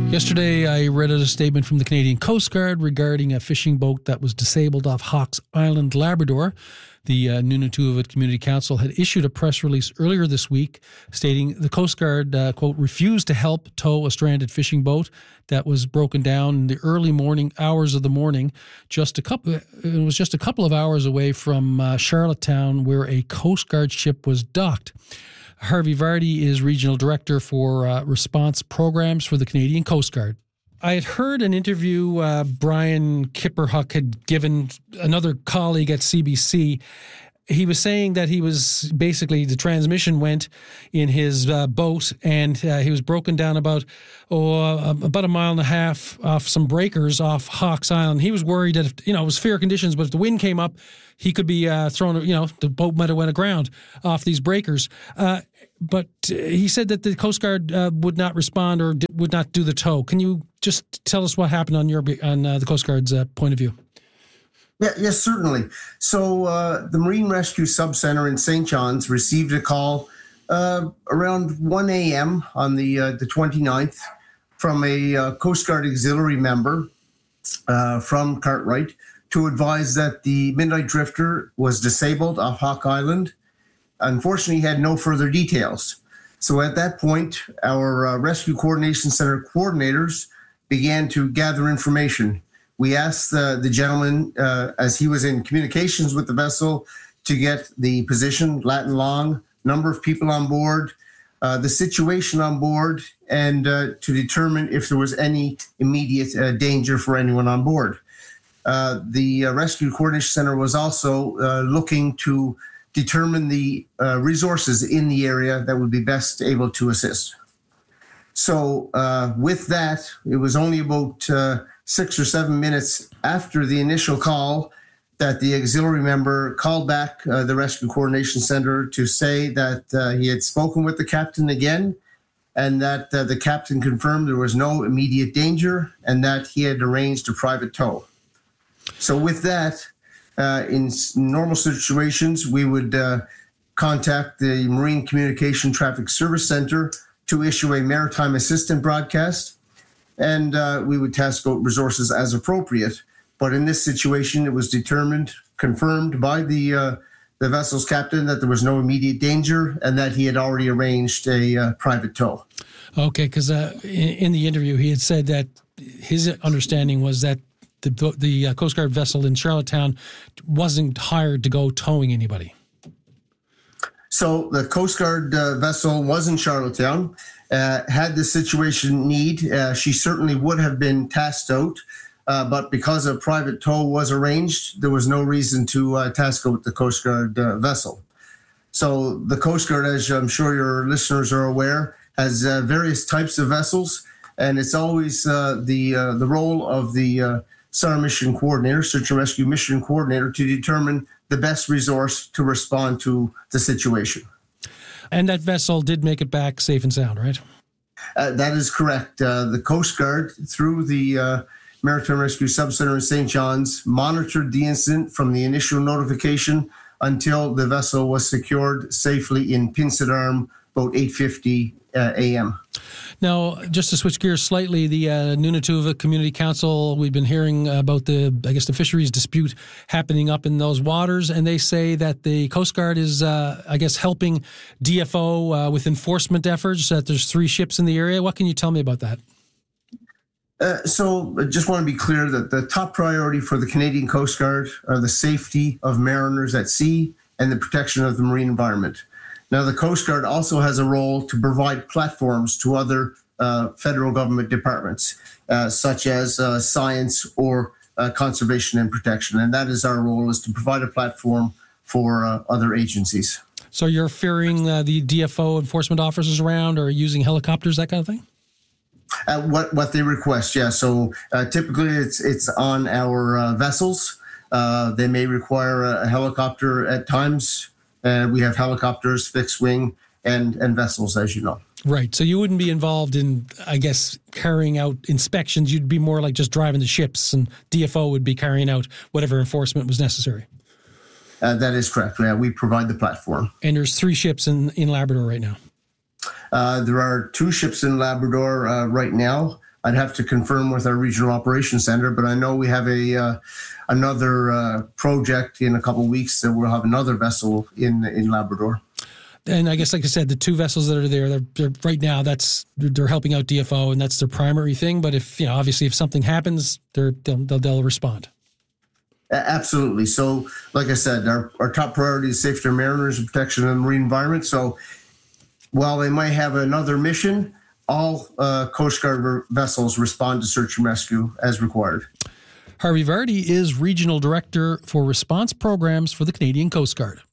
Yesterday, I read a statement from the Canadian Coast Guard regarding a fishing boat that was disabled off Hawks Island, Labrador. The Nunatuvet Community Council had issued a press release earlier this week stating the Coast Guard, quote, refused to help tow a stranded fishing boat that was broken down in the early morning hours of the morning. It was just a couple of hours away from Charlottetown, where a Coast Guard ship was docked. Harvey Vardy is Regional Director for Response Programs for the Canadian Coast Guard. I had heard an interview Brian Kipperhuck had given another colleague at CBC. He was saying that he was basically, the transmission went in his boat, and he was broken down about a mile and a half off some breakers off Hawks Island. He was worried that if, it was fair conditions, but if the wind came up, he could be thrown, the boat might have went aground off these breakers. But he said that the Coast Guard would not respond or would not do the tow. Can you just tell us what happened on the Coast Guard's point of view? Yeah, yes, certainly. So the Marine Rescue Subcenter in St. John's received a call around 1 a.m. on the 29th from a Coast Guard auxiliary member from Cartwright to advise that the Midnight Drifter was disabled off Hawk Island. Unfortunately, he had no further details. So at that point, our Rescue Coordination Center coordinators began to gather information. We asked the gentleman, as he was in communications with the vessel, to get the position, lat and long, number of people on board, the situation on board, and to determine if there was any immediate danger for anyone on board. The Rescue Coordination Center was also looking to determine the resources in the area that would be best able to assist. So with that, it was only about 6 or 7 minutes after the initial call that the auxiliary member called back the Rescue Coordination Center to say that he had spoken with the captain again, and that the captain confirmed there was no immediate danger and that he had arranged a private tow. So with that, in normal situations, we would contact the Marine Communication Traffic Service Center to issue a maritime assistant broadcast, and we would task out resources as appropriate. But in this situation, it was confirmed by the vessel's captain that there was no immediate danger and that he had already arranged a private tow. Okay, because in the interview, he had said that his understanding was that the Coast Guard vessel in Charlottetown wasn't hired to go towing anybody. So the Coast Guard vessel was in Charlottetown. Had the situation need, she certainly would have been tasked out. But because a private tow was arranged, there was no reason to task out the Coast Guard vessel. So the Coast Guard, as I'm sure your listeners are aware, has various types of vessels, and it's always the role of the SAR mission coordinator, search and rescue mission coordinator, to determine the best resource to respond to the situation. And that vessel did make it back safe and sound, right? That is correct. The Coast Guard, through the Maritime Rescue Subcenter in St. John's, monitored the incident from the initial notification until the vessel was secured safely in Pinset Arm about 8:50 a.m. Now, just to switch gears slightly, the Nunatuvet Community Council, we've been hearing about the fisheries dispute happening up in those waters, and they say that the Coast Guard is, helping DFO with enforcement efforts, that there's 3 ships in the area. What can you tell me about that? So I just want to be clear that the top priority for the Canadian Coast Guard are the safety of mariners at sea and the protection of the marine environment. Now, the Coast Guard also has a role to provide platforms to other federal government departments, such as science or conservation and protection. And that is our role, is to provide a platform for other agencies. So you're ferrying the DFO enforcement officers around or using helicopters, that kind of thing? What they request, yeah. So typically it's on our vessels. They may require a helicopter at times. We have helicopters, fixed wing, and vessels, as you know. Right. So you wouldn't be involved in, carrying out inspections. You'd be more like just driving the ships, and DFO would be carrying out whatever enforcement was necessary. That is correct. Yeah, we provide the platform. And there's 3 ships in Labrador right now. There are 2 ships in Labrador right now. I'd have to confirm with our regional operations center, but I know we have another project in a couple of weeks that we'll have another vessel in Labrador. And I guess, like I said, the two vessels that are there, they're right now, they're helping out DFO, and that's their primary thing. But if, obviously if something happens, they'll respond. Absolutely. So, like I said, our top priority is safety of mariners and protection of the marine environment. So, while they might have another mission, all Coast Guard vessels respond to search and rescue as required. Harvey Vardy is Regional Director for Response Programs for the Canadian Coast Guard.